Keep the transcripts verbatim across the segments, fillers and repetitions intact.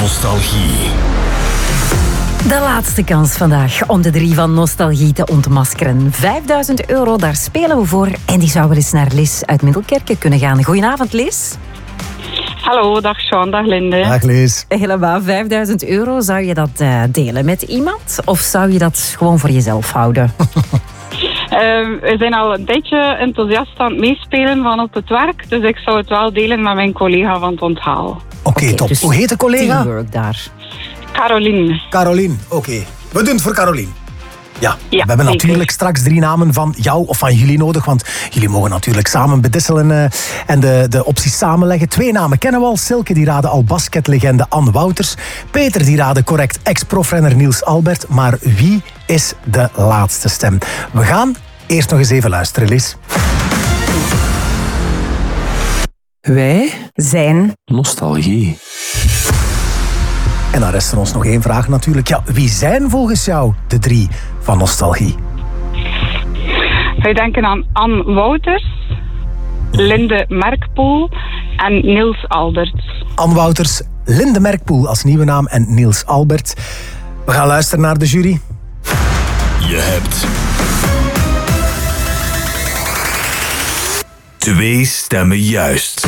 Nostalgie. De laatste kans vandaag om de drie van Nostalgie te ontmaskeren. vijfduizend euro, daar spelen we voor. En die zou wel eens naar Liz uit Middelkerke kunnen gaan. Goedenavond, Liz. Hallo, dag Sean, dag Linde. Dag Liz. Helemaal, vijfduizend euro. Zou je dat uh, delen met iemand? Of zou je dat gewoon voor jezelf houden? Uh, we zijn al een tijdje enthousiast aan het meespelen van op het werk. Dus ik zou het wel delen met mijn collega van het onthaal. Oké, okay, okay, top. Dus hoe heet de collega? Teamwork daar. Caroline. Caroline, oké. Okay. We doen het voor Caroline. Ja, ja, we hebben zeker. natuurlijk straks drie namen van jou of van jullie nodig, want jullie mogen natuurlijk samen bedisselen uh, en de, de opties samenleggen. Twee namen kennen we al. Silke die raadde al basketlegende Anne Wouters. Peter die raadde correct ex-profrenner Niels Albert. Maar wie is de laatste stem? We gaan eerst nog eens even luisteren, Liz. Wij zijn Nostalgie. En dan rest er ons nog één vraag natuurlijk. Ja, wie zijn volgens jou de drie van Nostalgie? Wij denken aan Anne Wouters, Linde Merkpoel en Niels Albert. Anne Wouters, Linde Merkpoel als nieuwe naam en Niels Albert. We gaan luisteren naar de jury. Je hebt twee stemmen juist.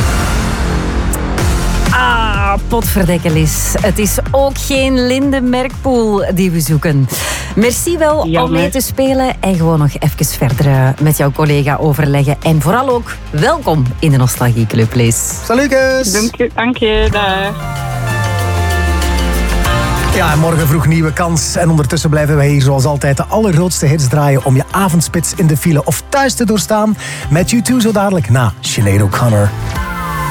Ah, potverdekke Liz. Het is ook geen Linde Merkpoel die we zoeken. Merci wel Jammer. om mee te spelen en gewoon nog even verder uh, met jouw collega overleggen. En vooral ook welkom in de Nostalgie Club, Liz. Salutjes! Dank je, dank je, dag. Ja, en morgen vroeg nieuwe kans. En ondertussen blijven wij hier zoals altijd de allergrootste hits draaien om je avondspits in de file of thuis te doorstaan. Met U twee zo dadelijk na Sinead O'Connor.